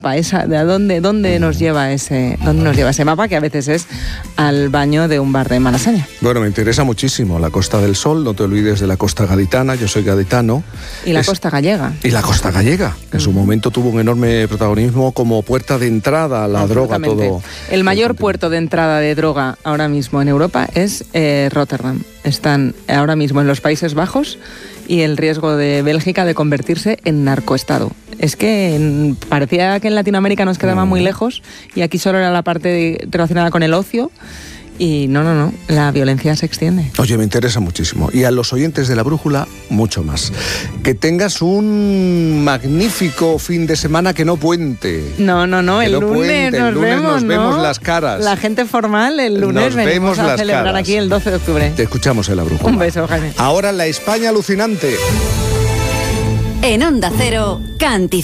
¿De dónde nos lleva ese mapa, que a veces es al baño de un bar de Malasaña? Bueno, me interesa muchísimo la Costa del Sol, no te olvides de la costa gaditana, yo soy gaditano. Y la costa gallega. Y la costa gallega, que en su momento tuvo un enorme protagonismo como puerta de entrada a la droga. Todo. El mayor puerto de entrada de droga ahora mismo en Europa es Rotterdam. Están ahora mismo en los Países Bajos y el riesgo de Bélgica de convertirse en narcoestado. Es que parecía que en Latinoamérica nos quedaba muy lejos y aquí solo era la parte relacionada con el ocio. Y no, la violencia se extiende. Oye, me interesa muchísimo. Y a los oyentes de La Brújula, mucho más. Que tengas un magnífico fin de semana, que no puente. No, el lunes nos vemos, nos vemos las caras. La gente formal, el lunes venimos a celebrar aquí el 12 de octubre. Te escuchamos en La Brújula. Un beso, Jaime. Ahora la España alucinante. En Onda Cero, Canti.